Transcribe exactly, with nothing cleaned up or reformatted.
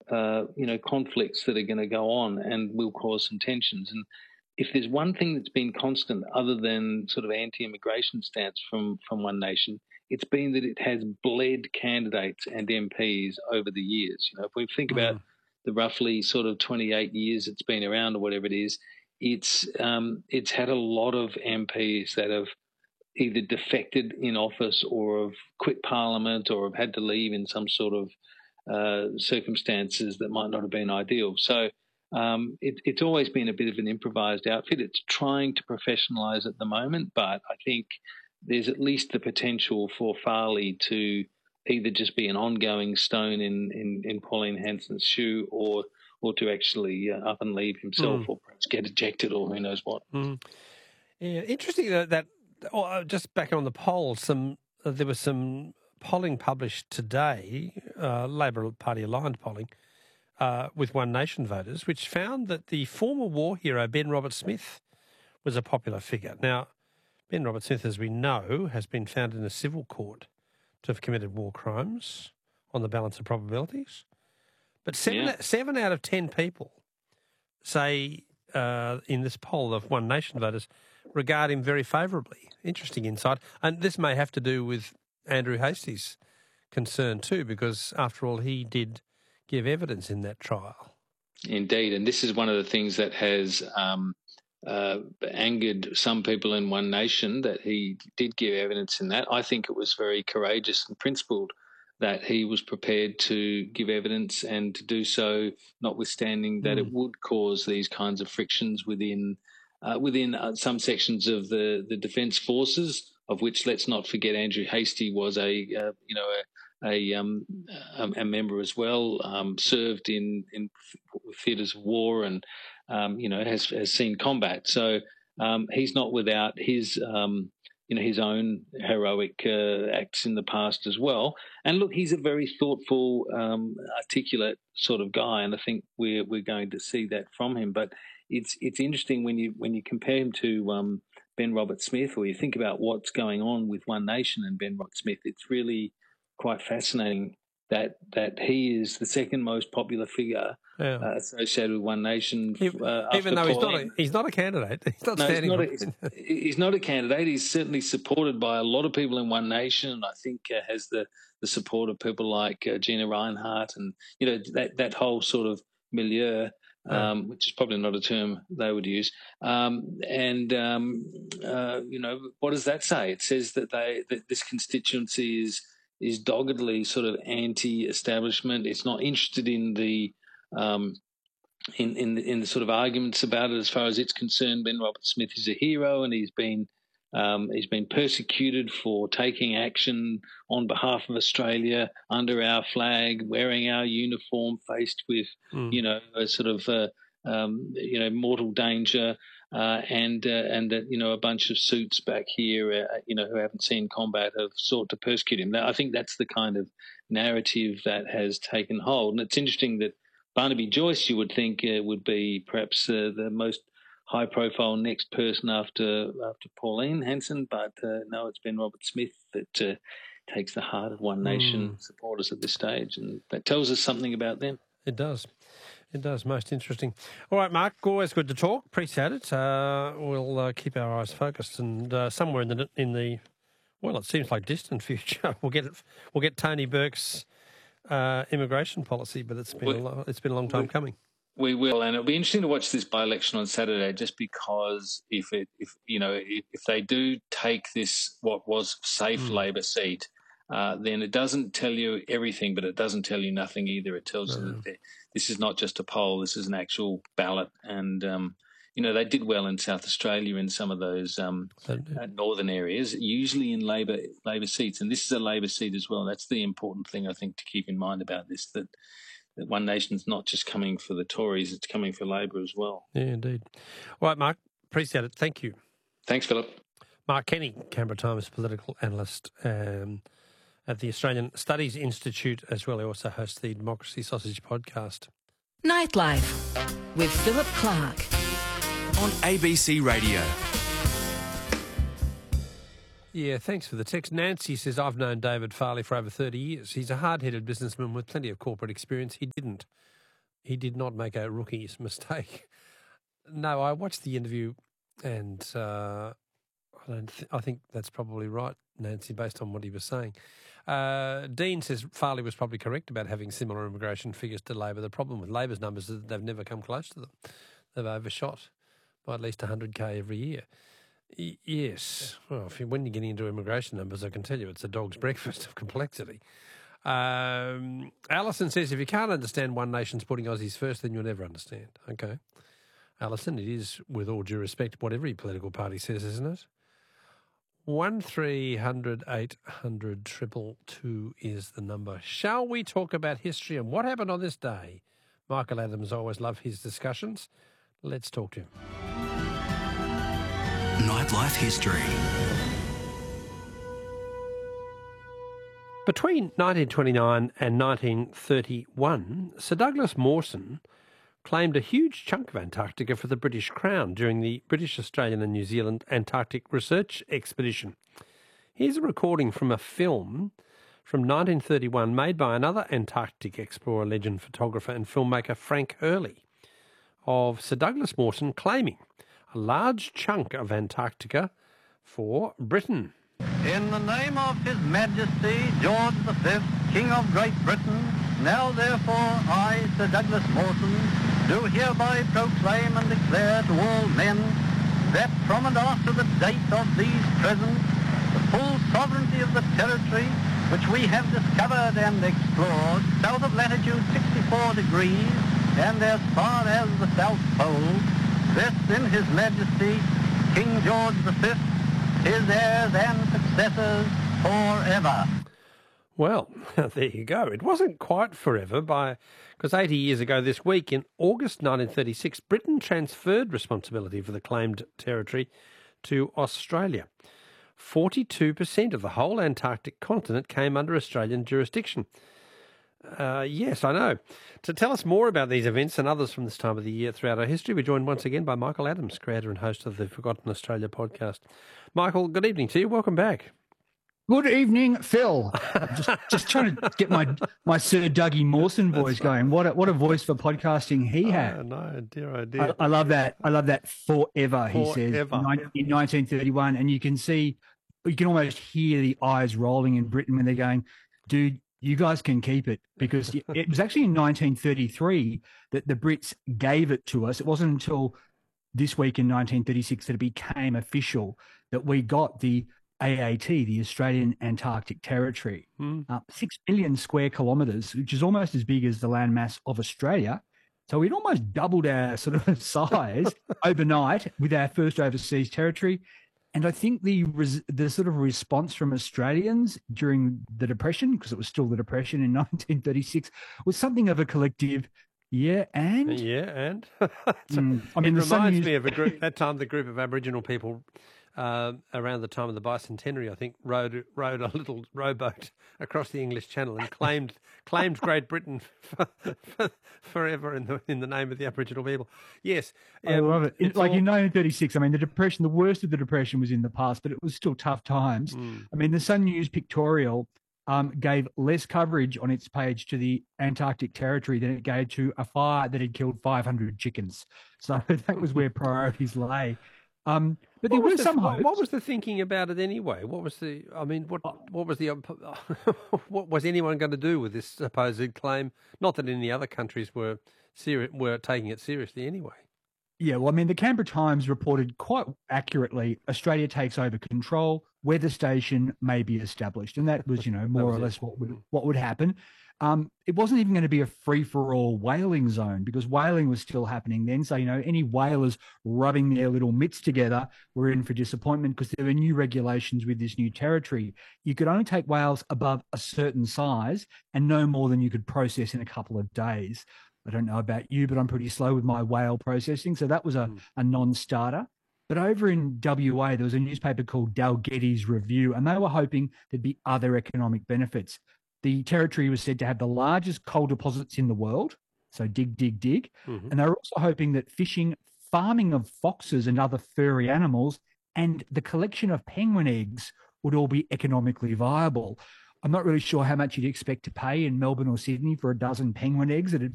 uh, you know, conflicts that are going to go on and will cause some tensions. And if there's one thing that's been constant other than sort of anti-immigration stance from, from One Nation, it's been that it has bled candidates and M Ps over the years. You know, if we think mm. about the roughly sort of twenty-eight years it's been around or whatever it is, it's um, it's had a lot of M Ps that have either defected in office or have quit Parliament or have had to leave in some sort of uh, circumstances that might not have been ideal. So um, it, it's always been a bit of an improvised outfit. It's trying to professionalise at the moment, but I think there's at least the potential for Farley to either just be an ongoing stone in, in, in Pauline Hanson's shoe or or to actually uh, up and leave himself mm. or perhaps get ejected or who knows what. Mm. Yeah, interesting that, that oh, just back on the poll, some uh, there was some polling published today, uh, Labor Party aligned polling, uh, with One Nation voters, which found that the former war hero Ben Roberts-Smith was a popular figure. Now, Ben Roberts-Smith, as we know, has been found in a civil court to have committed war crimes on the balance of probabilities. But seven, yeah. seven out of ten people say uh, in this poll of One Nation voters regard him very favourably. Interesting insight. And this may have to do with Andrew Hastie's concern too, because after all, he did give evidence in that trial. Indeed. And this is one of the things that has um, uh, angered some people in One Nation, that he did give evidence in that. I think it was very courageous and principled that he was prepared to give evidence and to do so, notwithstanding that mm. it would cause these kinds of frictions within uh, within uh, some sections of the, the Defence Forces, of which, let's not forget, Andrew Hastie was a uh, you know a a, um, a a member as well, um, served in in theatres of war, and um, you know has has seen combat. So um, he's not without his. Um, you know, his own heroic uh, acts in the past as well. And look, he's a very thoughtful, um, articulate sort of guy, and I think we're we're going to see that from him. But it's it's interesting when you when you compare him to um, Ben Roberts-Smith, or you think about what's going on with One Nation and Ben Roberts-Smith. It's really quite fascinating that that he is the second most popular figure yeah. uh, associated with One Nation. Uh, Even though he's not, a, he's not a candidate. He's not no, standing he's not, a, he's, he's not a candidate. He's certainly supported by a lot of people in One Nation, and I think uh, has the, the support of people like uh, Gina Rinehart and, you know, that, that whole sort of milieu, um, yeah. which is probably not a term they would use. Um, and, um, uh, you know, what does that say? It says that they that this constituency is is doggedly sort of anti-establishment. It's not interested in the um, in in the, in the sort of arguments about it as far as it's concerned. Ben Roberts-Smith is a hero, and he's been um, he's been persecuted for taking action on behalf of Australia under our flag, wearing our uniform, faced with mm. you know a sort of uh, um, you know mortal danger. Uh, and uh, and that you know a bunch of suits back here, uh, you know, who haven't seen combat have sought to persecute him. Now, I think that's the kind of narrative that has taken hold. And it's interesting that Barnaby Joyce, you would think, uh, would be perhaps uh, the most high-profile next person after after Pauline Hanson, but uh, no, it's Ben Roberts-Smith that uh, takes the heart of One Nation mm. supporters at this stage, and that tells us something about them. It does. It does. Most interesting. All right, Mark, always good to talk. Appreciate it. Uh, we'll uh, keep our eyes focused, and uh, somewhere in the in the well, it seems like distant future, we'll get it, we'll get Tony Burke's uh, immigration policy. But it's been we, a lo- it's been a long time we, coming. We will, and it'll be interesting to watch this by-election on Saturday, just because if it if you know if, if they do take this what was safe mm. Labor seat. Uh, then it doesn't tell you everything, but it doesn't tell you nothing either. It tells no. you that this is not just a poll, this is an actual ballot. And, um, you know, they did well in South Australia in some of those um, uh, northern areas, usually in Labor Labor seats. And this is a Labor seat as well. That's the important thing, I think, to keep in mind about this, that, that One Nation's not just coming for the Tories, it's coming for Labor as well. Yeah, indeed. All right, Mark, appreciate it. Thank you. Thanks, Philip. Mark Kenny, Canberra Times political analyst, um, at the Australian Studies Institute as well. He also hosts the Democracy Sausage podcast. Nightlife with Philip Clark on A B C Radio. Yeah, thanks for the text. Nancy says, I've known David Farley for over thirty years. He's a hard-headed businessman with plenty of corporate experience. He didn't. He did not make a rookie's mistake. No, I watched the interview and uh, I, don't th- I think that's probably right, Nancy, based on what he was saying. Uh, Dean says Farley was probably correct about having similar immigration figures to Labor. The problem with Labor's numbers is that they've never come close to them. They've overshot by at least one hundred K every year. Y- yes. Well, if you, when you're getting into immigration numbers, I can tell you it's a dog's breakfast of complexity. Um, Alison says, if you can't understand One Nation's putting Aussies first, then you'll never understand. Okay. Alison, it is, with all due respect, what every political party says, isn't it? One three hundred eight hundred triple two is the number. Shall we talk about history and what happened on this day? Michael Adams always loved his discussions. Let's talk to him. Nightlife History. Between nineteen twenty-nine and nineteen thirty-one, Sir Douglas Mawson claimed a huge chunk of Antarctica for the British Crown during the British, Australian and New Zealand Antarctic Research Expedition. Here's a recording from a film from nineteen thirty-one made by another Antarctic explorer, legend, photographer and filmmaker, Frank Hurley, of Sir Douglas Mawson claiming a large chunk of Antarctica for Britain. In the name of His Majesty George the Fifth, King of Great Britain, now therefore I, Sir Douglas Mawson, do hereby proclaim and declare to all men that from and after the date of these present, the full sovereignty of the territory which we have discovered and explored south of latitude sixty-four degrees and as far as the South Pole, vests in His Majesty King George the Fifth, his heirs and successors forever. Well, there you go. It wasn't quite forever, by because eighty years ago this week, in August nineteen thirty-six, Britain transferred responsibility for the claimed territory to Australia. forty-two percent of the whole Antarctic continent came under Australian jurisdiction. Uh, yes, I know. To tell us more about these events and others from this time of the year throughout our history, we're joined once again by Michael Adams, creator and host of the Forgotten Australia podcast. Michael, good evening to you. Welcome back. Good evening, Phil. just just trying to get my my Sir Dougie Mawson voice going. What a, what a voice for podcasting he had. Oh, no, dear, oh dear. I, I love that. I love that forever, he Forever. says, in nineteen thirty-one. And you can see, you can almost hear the eyes rolling in Britain when they're going, dude, you guys can keep it, because it was actually in nineteen thirty-three that the Brits gave it to us. It wasn't until this week in nineteen thirty-six that it became official that we got the A A T, the Australian Antarctic Territory, Hmm. uh, six million square kilometres, which is almost as big as the landmass of Australia. So we'd almost doubled our sort of size overnight with our first overseas territory. And I think the res- the sort of response from Australians during the Depression, because it was still the Depression in nineteen thirty-six, was something of a collective, yeah, and? Yeah, and? Mm, I mean, it the Sun reminds News- me of a group, that time the group of Aboriginal people uh, around the time of the bicentenary, I think, rowed rowed a little rowboat across the English Channel and claimed claimed Great Britain for, for, forever in the in the name of the Aboriginal people. Yes, I um, love it. It- it's Like all- in nineteen thirty-six, I mean, the Depression, the worst of the Depression was in the past, but it was still tough times. Mm. I mean, the Sun News Pictorial um, gave less coverage on its page to the Antarctic Territory than it gave to a fire that had killed five hundred chickens. So that was where priorities lay. Um, but there What was, were the, some what, hopes. what was the thinking about it anyway? What was the? I mean, what what was the? What was anyone going to do with this supposed claim? Not that any other countries were seri- were taking it seriously anyway. Yeah, well, I mean, the Canberra Times reported quite accurately, Australia takes over control, weather station may be established. And that was, you know, more was or it. less what would, what would happen. Um, it wasn't even going to be a free-for-all whaling zone, because whaling was still happening then. So, you know, any whalers rubbing their little mitts together were in for disappointment, because there were new regulations with this new territory. You could only take whales above a certain size and no more than you could process in a couple of days. I don't know about you, but I'm pretty slow with my whale processing. So that was a, Mm. a non-starter. But over in W A, there was a newspaper called Dalgettie's Review, and they were hoping there'd be other economic benefits. The territory was said to have the largest coal deposits in the world. So dig, dig, dig. Mhm. And they were also hoping that fishing, farming of foxes and other furry animals, and the collection of penguin eggs would all be economically viable. I'm not really sure how much you'd expect to pay in Melbourne or Sydney for a dozen penguin eggs. It'd